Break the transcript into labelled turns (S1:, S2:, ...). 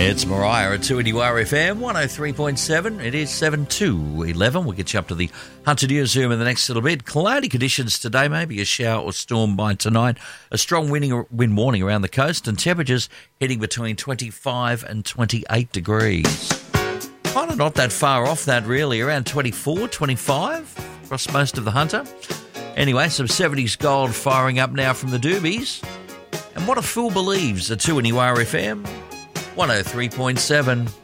S1: It's Mariah at 2NUR FM 103.7. It is 7 to 11. We'll get you up to the Hunter newsroom in the next little bit. Cloudy conditions today, maybe a shower or storm by tonight. A strong wind warning around the coast and temperatures heading between 25 and 28 degrees. Kind of not that far off that really, around 24, 25 across most of the Hunter. Anyway, some 70s gold firing up now from the Doobies. And what a fool believes at 2NUR FM 103.7.